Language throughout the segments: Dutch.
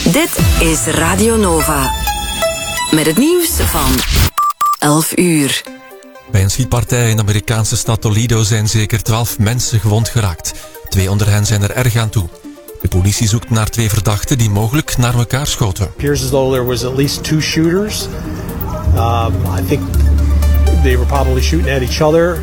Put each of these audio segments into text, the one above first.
Dit is Radio Nova. Met het nieuws van 11 uur. Bij een schietpartij in de Amerikaanse stad Toledo zijn zeker 12 mensen gewond geraakt. 2 onder hen zijn er erg aan toe. De politie zoekt naar 2 verdachten die mogelijk naar elkaar schoten. It appears as though there was at least 2 shooters. I think they were probably shooting at each other.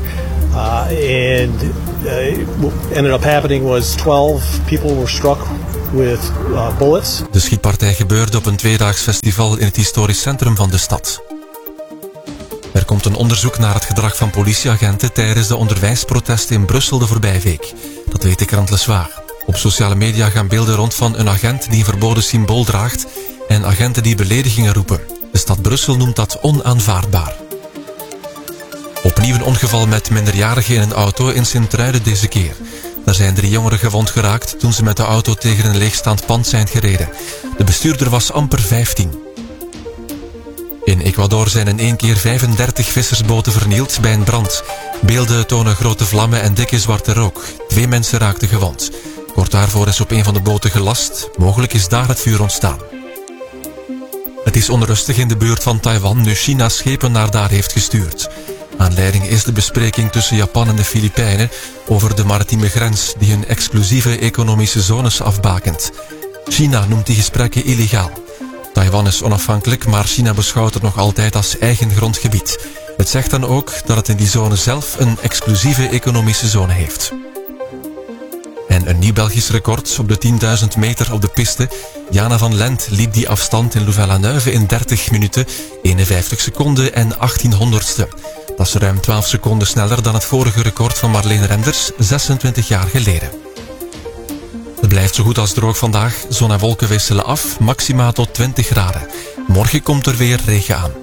What ended up happening was 12 people were struck with bullets. De schietpartij gebeurde op een 2-daags festival in het historisch centrum van de stad. Er komt een onderzoek naar het gedrag van politieagenten tijdens de onderwijsprotesten in Brussel de voorbije week. Dat weet de krant Le Soir. Op sociale media gaan beelden rond van een agent die een verboden symbool draagt en agenten die beledigingen roepen. De stad Brussel noemt dat onaanvaardbaar. Opnieuw een ongeval met minderjarigen in een auto in Sint-Truiden deze keer. Daar zijn 3 jongeren gewond geraakt toen ze met de auto tegen een leegstaand pand zijn gereden. De bestuurder was amper 15. In Ecuador zijn in 1 keer 35 vissersboten vernield bij een brand. Beelden tonen grote vlammen en dikke zwarte rook. 2 mensen raakten gewond. Kort daarvoor is op een van de boten gelast. Mogelijk is daar het vuur ontstaan. Het is onrustig in de buurt van Taiwan nu China schepen naar daar heeft gestuurd. Aanleiding is de bespreking tussen Japan en de Filipijnen over de maritieme grens die hun exclusieve economische zones afbakent. China noemt die gesprekken illegaal. Taiwan is onafhankelijk, maar China beschouwt het nog altijd als eigen grondgebied. Het zegt dan ook dat het in die zone zelf een exclusieve economische zone heeft. En een nieuw Belgisch record op de 10.000 meter op de piste. Jana van Lent liep die afstand in Louvain-la-Neuve in 30 minuten, 51 seconden en 1800ste. Dat is ruim 12 seconden sneller dan het vorige record van Marlene Renders, 26 jaar geleden. Het blijft zo goed als droog vandaag. Zon en wolken wisselen af, maxima tot 20 graden. Morgen komt er weer regen aan.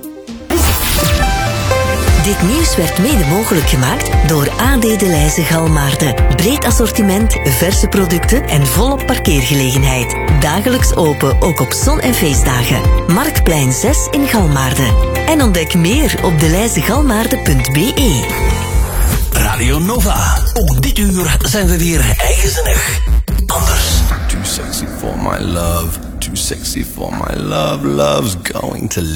Dit nieuws werd mede mogelijk gemaakt door AD de Leize Galmaarden. Breed assortiment, verse producten en volop parkeergelegenheid. Dagelijks open, ook op zon- en feestdagen. Marktplein 6 in Galmaarden. En ontdek meer op deleizegalmaarden.be. Radio Nova. Ook dit uur zijn we weer eigenzinnig. Anders. Too sexy for my love. Too sexy for my love. Love's going to